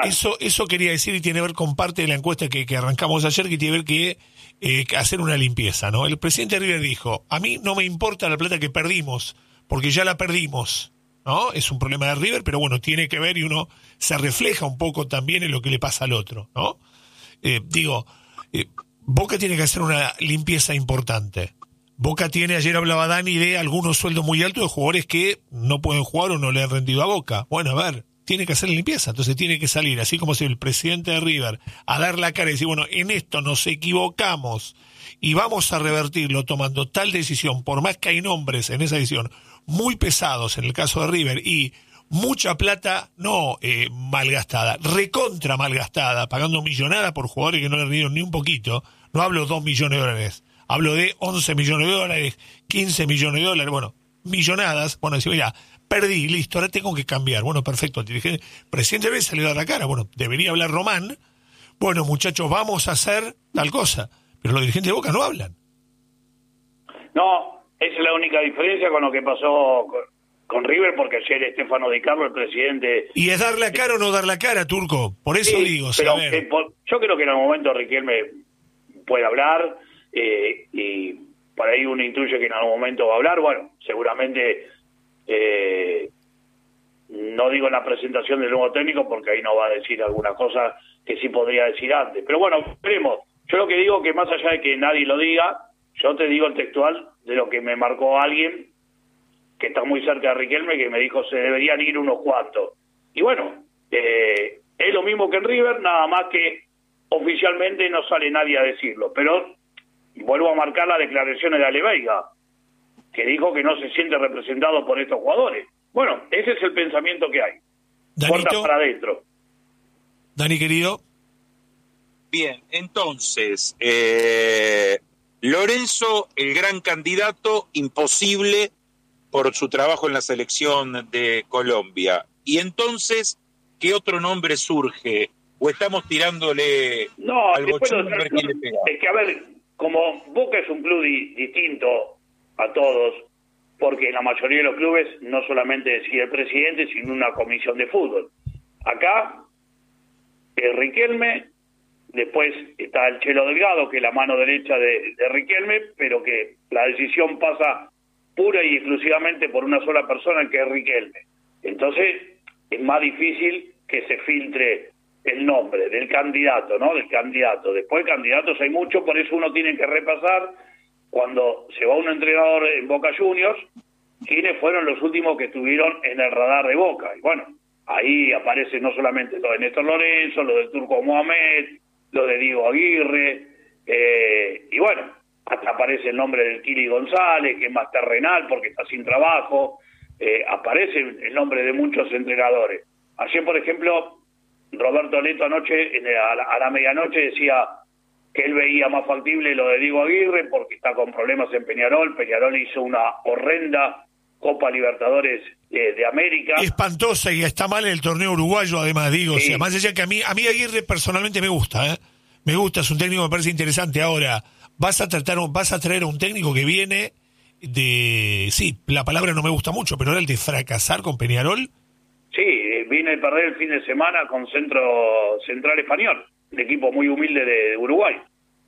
claro. Eso quería decir y tiene que ver con parte de la encuesta que arrancamos ayer, que tiene que ver que hacer una limpieza, ¿no? El presidente River dijo, a mí no me importa la plata que perdimos, porque ya la perdimos, ¿no? Es un problema de River, pero bueno, tiene que ver y uno se refleja un poco también en lo que le pasa al otro, ¿no? Boca tiene que hacer una limpieza importante. Boca tiene, ayer hablaba Dani de algunos sueldos muy altos de jugadores que no pueden jugar o no le han rendido a Boca. Bueno, a ver, tiene que hacer la limpieza, entonces tiene que salir, así como si el presidente de River, a dar la cara y decir, bueno, en esto nos equivocamos y vamos a revertirlo tomando tal decisión, por más que hay nombres en esa decisión muy pesados en el caso de River y mucha plata, no malgastada, recontra malgastada, pagando millonada por jugadores que no le rindieron ni un poquito, no hablo 2 millones de dólares, hablo de 11 millones de dólares, 15 millones de dólares, bueno, millonadas, bueno, decir, mira, perdí, listo, ahora tengo que cambiar, bueno, perfecto, el presidente debe salir a dar la cara, bueno, debería hablar Román, bueno, muchachos, vamos a hacer tal cosa, pero los dirigentes de Boca no hablan. No, esa es la única diferencia con lo que pasó con River, porque ayer Estefano Di Carlo, el presidente... ¿Y es dar la cara o no dar la cara, Turco? Por eso sí, digo, pero yo creo que en el momento Riquelme puede hablar, y por ahí uno intuye que en algún momento va a hablar, bueno, seguramente, no digo en la presentación del nuevo técnico, porque ahí no va a decir alguna cosa que sí podría decir antes, pero bueno, veremos. Yo lo que digo que más allá de que nadie lo diga, yo te digo el textual de lo que me marcó alguien que está muy cerca de Riquelme, que me dijo se deberían ir unos cuantos. Y bueno, es lo mismo que en River, nada más que oficialmente no sale nadie a decirlo. Pero vuelvo a marcar las declaraciones de Ale Veiga, que dijo que no se siente representado por estos jugadores. Bueno, ese es el pensamiento que hay. Puertas para adentro. Dani, querido. Bien, entonces, Lorenzo, el gran candidato, imposible por su trabajo en la selección de Colombia. Y entonces, ¿qué otro nombre surge? ¿O estamos tirándole al bochón a ver quién le pega? Es que, a ver, como Boca es un club distinto a todos, porque en la mayoría de los clubes no solamente decide el presidente, sino una comisión de fútbol. Acá, el Riquelme, después está el Chelo Delgado, que es la mano derecha de Riquelme, pero que la decisión pasa pura y exclusivamente por una sola persona, que es Riquelme. Entonces, es más difícil que se filtre el nombre del candidato, ¿no? Del candidato. Después, candidatos hay muchos, por eso uno tiene que repasar, cuando se va un entrenador en Boca Juniors, quiénes fueron los últimos que estuvieron en el radar de Boca. Y bueno, ahí aparece no solamente lo de Néstor Lorenzo, lo del Turco Mohamed, lo de Diego Aguirre, y bueno, hasta aparece el nombre del Kili González, que es más terrenal porque está sin trabajo, aparece el nombre de muchos entrenadores. Ayer, por ejemplo, Roberto Leto anoche, a la medianoche, decía que él veía más factible lo de Diego Aguirre porque está con problemas en Peñarol. Peñarol hizo una horrenda Copa Libertadores de América. Espantosa, y está mal en el torneo uruguayo, además, digo. Sí. O sea, más allá que a mí Aguirre personalmente me gusta, ¿eh? Me gusta, es un técnico que me parece interesante. Ahora, vas a traer a un técnico que viene de... Sí, la palabra no me gusta mucho, pero era el de fracasar con Peñarol. Sí, vine a perder el fin de semana con Central Español, el equipo muy humilde de Uruguay.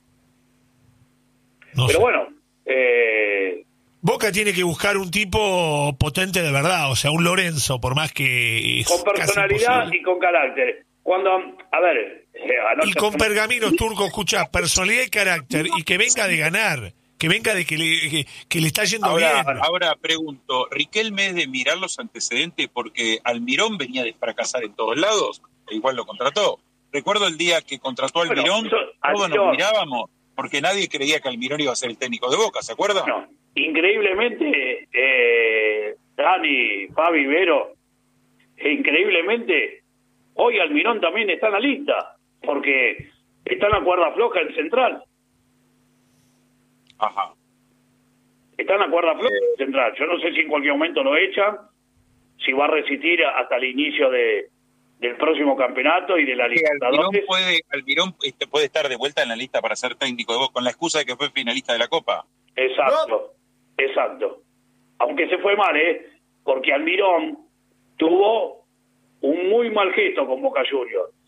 No pero sé. Bueno... Boca tiene que buscar un tipo potente de verdad, o sea, un Lorenzo, por más que... Con personalidad y con carácter. Cuando, a ver... y con pergaminos, Turco, escucha, personalidad y carácter, y que venga de ganar, que venga de que le está yendo bien. Ahora pregunto, ¿Riquelme es de mirar los antecedentes porque Almirón venía de fracasar en todos lados e igual lo contrató? Recuerdo el día que contrató a Almirón, todos nos mirábamos porque nadie creía que Almirón iba a ser el técnico de Boca, ¿se acuerdan? No, increíblemente, Dani, Fabi, Vero, increíblemente, hoy Almirón también está en la lista, porque está en la cuerda floja en Central. Ajá. Está en la cuerda floja en Central. Yo no sé si en cualquier momento lo echan, si va a resistir hasta el inicio del próximo campeonato y de la Libertadores. Almirón puede estar de vuelta en la lista para ser técnico de Boca, con la excusa de que fue finalista de la Copa. Exacto, exacto. Aunque se fue mal, porque Almirón tuvo un muy mal gesto con Boca Juniors.